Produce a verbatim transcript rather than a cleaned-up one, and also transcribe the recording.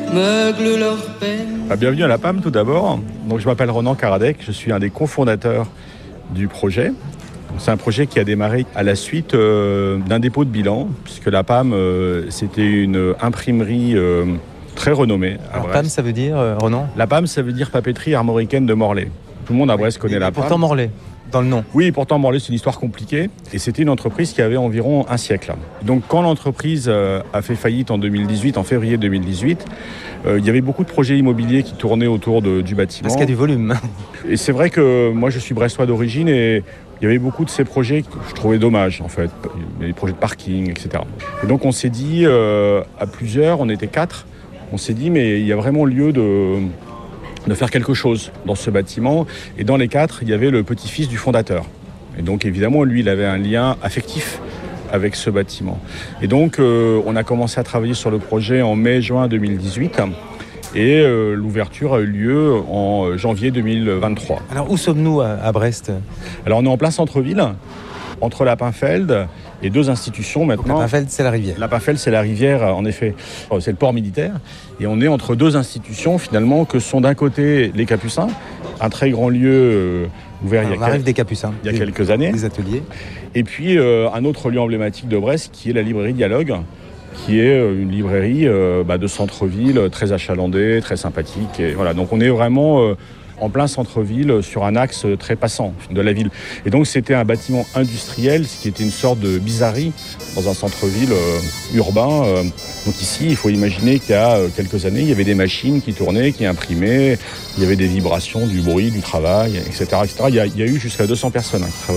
meuglent leurs peines. Ah, bienvenue à la P A M tout d'abord. Donc, je m'appelle Ronan Karadec, je suis un des cofondateurs du projet. C'est un projet qui a démarré à la suite euh, d'un dépôt de bilan, puisque la P A M, euh, c'était une imprimerie euh, très renommée à Alors, Brest. P A M, ça veut dire, euh, Ronan La P A M, ça veut dire papeterie armoricaine de Morlaix. Tout le monde à Brest connaît Et la P A M. Pourtant Morlaix, dans le nom. Oui, pourtant Morlaix, c'est une histoire compliquée. Et c'était une entreprise qui avait environ un siècle. Donc quand l'entreprise euh, a fait faillite en deux mille dix-huit, en février deux mille dix-huit, euh, il y avait beaucoup de projets immobiliers qui tournaient autour de, du bâtiment. Parce qu'il y a du volume. Et c'est vrai que moi, je suis brestois d'origine et il y avait beaucoup de ces projets que je trouvais dommages, en fait. Les projets de parking, et cetera. Et donc on s'est dit, euh, à plusieurs, on était quatre, on s'est dit, mais il y a vraiment lieu de... de faire quelque chose dans ce bâtiment. Et dans les quatre, il y avait le petit-fils du fondateur. Et donc, évidemment, lui, il avait un lien affectif avec ce bâtiment. Et donc, euh, on a commencé à travailler sur le projet en mai-juin deux mille dix-huit. Et euh, l'ouverture a eu lieu en janvier deux mille vingt-trois. Alors, où sommes-nous à, à Brest ? Alors, on est en plein centre-ville, entre la Pinfeld et deux institutions maintenant. Donc, la Pinfeld, c'est la rivière. La Pinfeld, c'est la rivière, en effet. C'est le port militaire. Et on est entre deux institutions, finalement, que sont d'un côté les Capucins, un très grand lieu euh, ouvert Alors, il y a, on arrive quel... des Capucins. il y a des, quelques années. Des ateliers. Et puis, euh, un autre lieu emblématique de Brest, qui est la librairie Dialogue, qui est une librairie euh, bah, de centre-ville, très achalandée, très sympathique. Et voilà. Donc, on est vraiment... Euh, en plein centre-ville, sur un axe très passant de la ville. Et donc, c'était un bâtiment industriel, ce qui était une sorte de bizarrerie dans un centre-ville euh, urbain. Euh, donc ici, il faut imaginer qu'il y a quelques années, il y avait des machines qui tournaient, qui imprimaient, il y avait des vibrations, du bruit, du travail, et cetera et cetera. Il y a, il y a eu jusqu'à deux cents personnes hein, qui travaillaient.